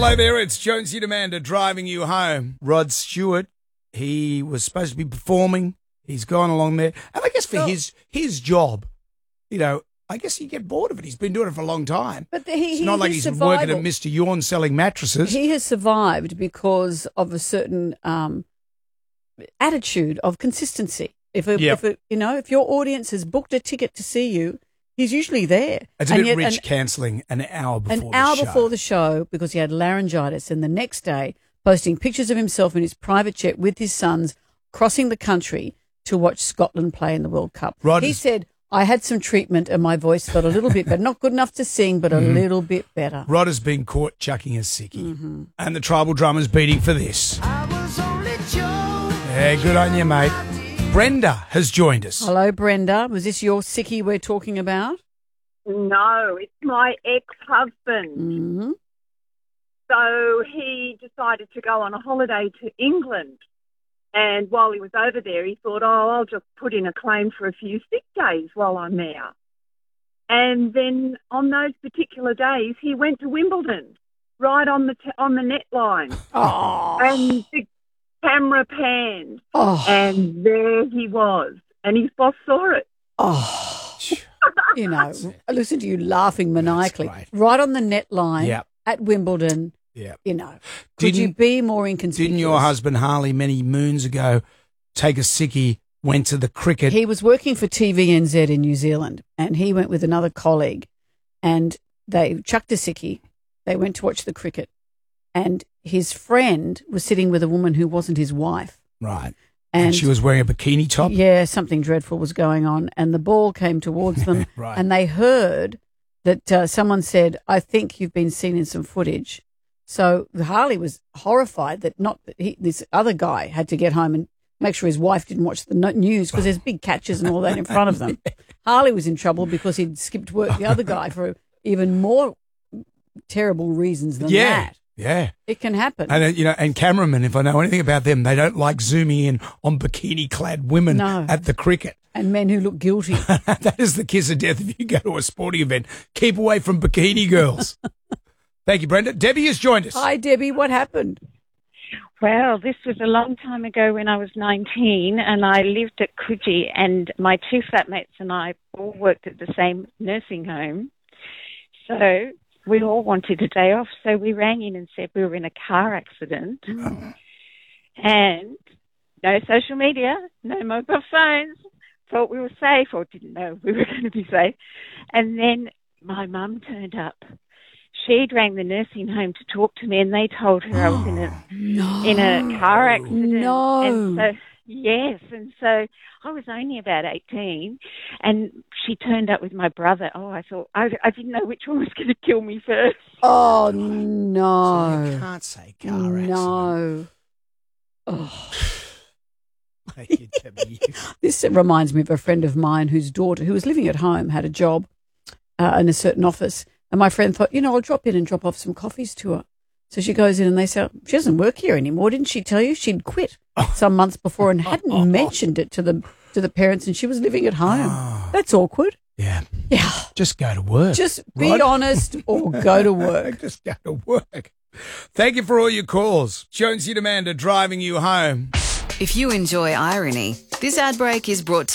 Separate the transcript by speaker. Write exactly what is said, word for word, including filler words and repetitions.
Speaker 1: Hello there, it's Jonesy Demander driving you home. Rod Stewart, he was supposed to be performing. He's gone along there. And I guess for
Speaker 2: Oh.
Speaker 1: his his job, you know, I guess you get bored of it. He's been doing it for a long time.
Speaker 2: But the, he,
Speaker 1: It's
Speaker 2: he,
Speaker 1: not like
Speaker 2: his
Speaker 1: he's
Speaker 2: survival,
Speaker 1: working at Mister Yawn selling mattresses.
Speaker 2: He has survived because of a certain um, attitude of consistency. If, a,
Speaker 1: Yep.
Speaker 2: if a, you know, if your audience has booked a ticket to see you, he's usually there.
Speaker 1: It's a
Speaker 2: And
Speaker 1: bit
Speaker 2: yet
Speaker 1: rich
Speaker 2: an,
Speaker 1: cancelling an hour before
Speaker 2: an
Speaker 1: the
Speaker 2: hour
Speaker 1: show.
Speaker 2: before the show because he had laryngitis, and the next day posting pictures of himself in his private jet with his sons crossing the country to watch Scotland play in the World Cup.
Speaker 1: Rod
Speaker 2: he
Speaker 1: is-
Speaker 2: said, I had some treatment and my voice got a little bit better. Not good enough to sing, but a
Speaker 1: Mm-hmm.
Speaker 2: little bit better.
Speaker 1: Rod has been caught chucking a sickie.
Speaker 2: Mm-hmm.
Speaker 1: And the tribal drummer's beating for this. Yeah, good on you, mate. Brenda has joined us.
Speaker 2: Hello, Brenda. Was this your sickie we're talking about?
Speaker 3: No, it's my ex-husband.
Speaker 2: Mm-hmm.
Speaker 3: So he decided to go on a holiday to England. And while he was over there, he thought, oh, I'll just put in a claim for a few sick days while I'm there. And then on those particular days, he went to Wimbledon, right on the t- on the net line.
Speaker 2: Oh.
Speaker 3: And the camera panned,
Speaker 2: Oh.
Speaker 3: and there he was. And his boss saw it.
Speaker 2: Oh. You know, listen to you laughing maniacally.
Speaker 1: That's
Speaker 2: Right on the net line
Speaker 1: Yep.
Speaker 2: at Wimbledon.
Speaker 1: Yeah.
Speaker 2: You know, could you
Speaker 1: Didn't-
Speaker 2: be more inconspicuous?
Speaker 1: Didn't your husband Harley many moons ago take a sickie, went to the cricket?
Speaker 2: He was working for T V N Z in New Zealand, and he went with another colleague, and they chucked a sickie. They went to watch the cricket, and his friend was sitting with a woman who wasn't his wife.
Speaker 1: Right.
Speaker 2: And,
Speaker 1: And she was wearing a bikini top?
Speaker 2: yeah, something dreadful was going on, and the ball came towards them,
Speaker 1: Right.
Speaker 2: and they heard that uh, someone said, I think you've been seen in some footage. So Harley was horrified that not that he, this other guy had to get home and make sure his wife didn't watch the no- news because there's big catches and all that in front of them. Harley was in trouble because he'd skipped work the other guy for even more terrible reasons than
Speaker 1: Yeah.
Speaker 2: that.
Speaker 1: Yeah.
Speaker 2: It can happen.
Speaker 1: And, uh, you know, and cameramen, if I know anything about them, they don't like zooming in on bikini-clad women
Speaker 2: No.
Speaker 1: at the cricket.
Speaker 2: And men who look guilty.
Speaker 1: That is the kiss of death if you go to a sporting event. Keep away from bikini girls. Thank you, Brenda. Debbie has joined us.
Speaker 2: Hi, Debbie. What happened?
Speaker 4: Well, this was a long time ago when I was nineteen, and I lived at Coogee, and my two flatmates and I all worked at the same nursing home. So we all wanted a day off, so we rang in and said we were in a car accident. And no social media, no mobile phones, thought we were safe, or didn't know we were going to be safe. And then my mum turned up. She'd rang the nursing home to talk to me, and they told her I was in a
Speaker 2: No.
Speaker 4: in a car accident.
Speaker 2: No.
Speaker 4: And so, yes, and so I was only about eighteen, and she turned up with my brother. Oh, I thought, I, I didn't know which one was going to kill me first.
Speaker 2: Oh,
Speaker 1: You
Speaker 2: no.
Speaker 1: can't say car accident.
Speaker 2: No. Oh.
Speaker 1: Thank you, Debbie.
Speaker 2: This reminds me of a friend of mine whose daughter, who was living at home, had a job uh, in a certain office. And my friend thought, you know, I'll drop in and drop off some coffees to her. So she goes in and they say, she doesn't work here anymore. Didn't she tell you she'd quit some months before and hadn't mentioned it to the to the parents, and she was living at home? That's awkward.
Speaker 1: Yeah.
Speaker 2: Yeah.
Speaker 1: Just go to work.
Speaker 2: Just be
Speaker 1: Rod.
Speaker 2: honest or go to work.
Speaker 1: Just go to work. Thank you for all your calls. Jonesy Demander driving you home.
Speaker 5: If you enjoy irony, this ad break is brought to